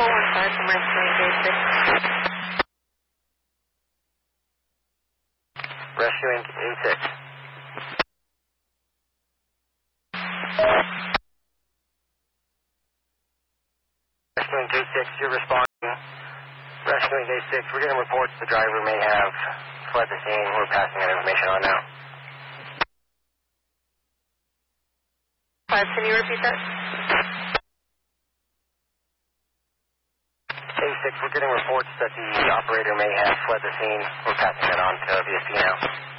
415 from rescuing gate 6. Rescuing gate 6. Rescuing gate 6, you're responding. Rescuing gate 6, we're getting reports the driver may have fled the scene. We're passing that information on now. 5, can you repeat that? Gate 6, we're getting reports that the operator may have fled the scene. We're passing that on to VSP now.